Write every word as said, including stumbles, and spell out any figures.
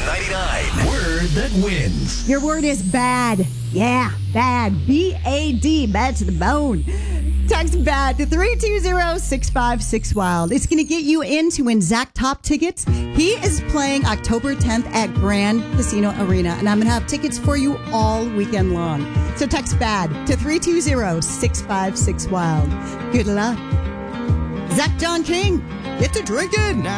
ninety-nine. Word that wins. Your word is bad. Yeah, bad. B A D. Bad to the bone. Text BAD to three two zero, six five six, WILD. It's going to get you in to win Zach Top tickets. He is playing October tenth at Grand Casino Arena, and I'm going to have tickets for you all weekend long. So text BAD to three two zero, six five six, WILD. Good luck. Zach John King, get to drinking.